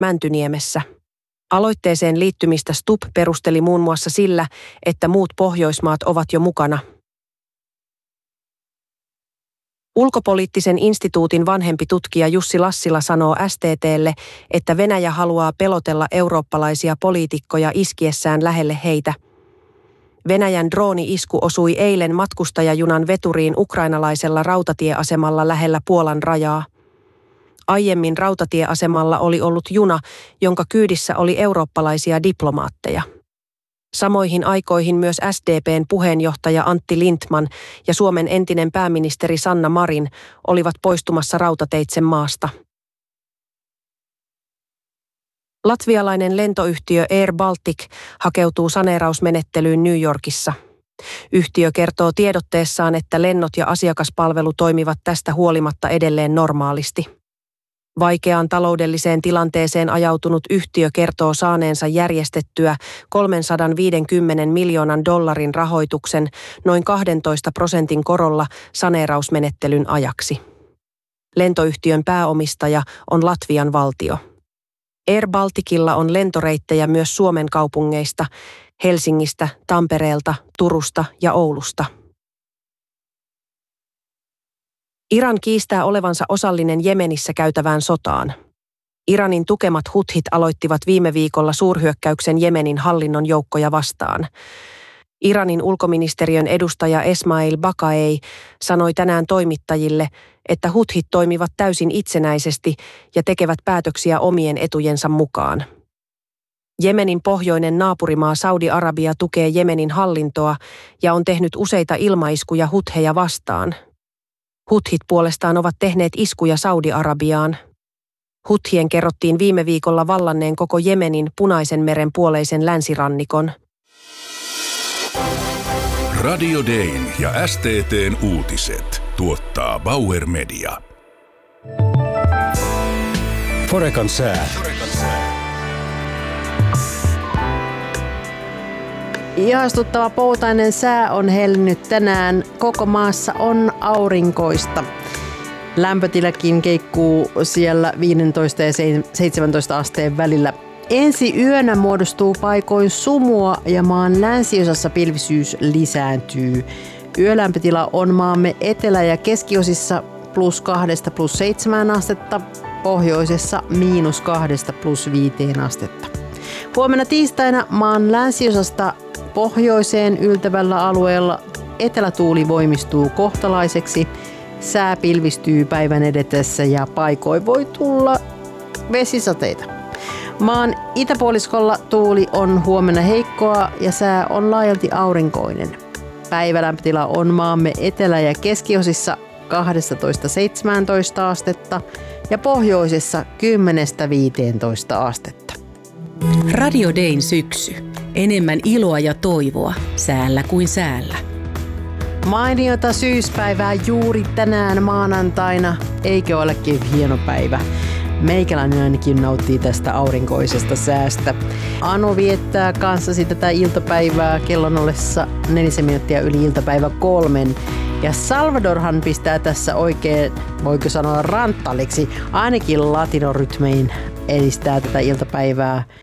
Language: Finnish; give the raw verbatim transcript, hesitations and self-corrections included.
Mäntyniemessä. Aloitteeseen liittymistä Stubb perusteli muun muassa sillä, että muut Pohjoismaat ovat jo mukana. Ulkopoliittisen instituutin vanhempi tutkija Jussi Lassila sanoo S T T:lle, että Venäjä haluaa pelotella eurooppalaisia poliitikkoja iskiessään lähelle heitä. Venäjän drooni-isku osui eilen matkustajajunan veturiin ukrainalaisella rautatieasemalla lähellä Puolan rajaa. Aiemmin rautatieasemalla oli ollut juna, jonka kyydissä oli eurooppalaisia diplomaatteja. Samoihin aikoihin myös S D P:n puheenjohtaja Antti Lindtman ja Suomen entinen pääministeri Sanna Marin olivat poistumassa rautateitse maasta. Latvialainen lentoyhtiö Air Baltic hakeutuu saneerausmenettelyyn New Yorkissa. Yhtiö kertoo tiedotteessaan, että lennot ja asiakaspalvelu toimivat tästä huolimatta edelleen normaalisti. Vaikeaan taloudelliseen tilanteeseen ajautunut yhtiö kertoo saaneensa järjestettyä kolmesataaviisikymmentä miljoonan dollarin rahoituksen noin kaksitoista prosentin korolla saneerausmenettelyn ajaksi. Lentoyhtiön pääomistaja on Latvian valtio. Air Balticilla on lentoreittejä myös Suomen kaupungeista, Helsingistä, Tampereelta, Turusta ja Oulusta. Iran kiistää olevansa osallinen Jemenissä käytävään sotaan. Iranin tukemat huthit aloittivat viime viikolla suurhyökkäyksen Jemenin hallinnon joukkoja vastaan. Iranin ulkoministeriön edustaja Esmail Baqai sanoi tänään toimittajille, että huthit toimivat täysin itsenäisesti ja tekevät päätöksiä omien etujensa mukaan. Jemenin pohjoinen naapurimaa Saudi-Arabia tukee Jemenin hallintoa ja on tehnyt useita ilmaiskuja hutheja vastaan. Huthit puolestaan ovat tehneet iskuja Saudi-Arabiaan. Huthien kerrottiin viime viikolla vallanneen koko Jemenin Punaisen meren puoleisen länsirannikon. Radio Dayn ja S T T:n uutiset tuottaa Bauer Media. Forecan sää. Ihastuttava poutainen sää on hellinyt tänään. Koko maassa on aurinkoista. Lämpötilakin keikkuu siellä viisitoista ja seitsemäntoista asteen välillä. Ensi yönä muodostuu paikoin sumua ja maan länsiosassa pilvisyys lisääntyy. Yölämpötila on maamme etelä- ja keskiosissa plus kahdesta plus seitsemään astetta, pohjoisessa miinus kahdesta plus viiteen astetta. Huomenna tiistaina maan länsiosasta pohjoiseen yltävällä alueella etelätuuli voimistuu kohtalaiseksi, sää pilvistyy päivän edetessä ja paikoin voi tulla vesisateita. Maan itäpuoliskolla tuuli on huomenna heikkoa ja sää on laajalti aurinkoinen. Päivälämpötila on maamme etelä- ja keskiosissa kaksitoista seitsemäntoista astetta ja pohjoisessa kymmenestä viiteentoista astetta. Radio Dayn syksy. Enemmän iloa ja toivoa säällä kuin säällä. Mainiota syyspäivää juuri tänään maanantaina. Eikö olekin hieno päivä? Meikäläinen ainakin nauttii tästä aurinkoisesta säästä. Anu viettää kanssasi tätä iltapäivää kellon ollessa nelisen minuuttia yli iltapäivä kolmen. Ja Salvadorhan pistää tässä oikein, voiko sanoa ranttaliksi, ainakin latinorytmein edistää tätä iltapäivää.